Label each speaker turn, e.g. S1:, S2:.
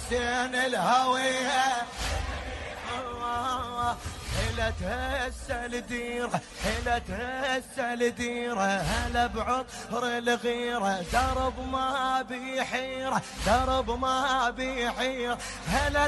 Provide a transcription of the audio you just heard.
S1: حسين الهوية هلا تهسل ديره هلا تهسل ديره هلا بعطر الغيرة درب ما بيحيره درب ما بيحير هلا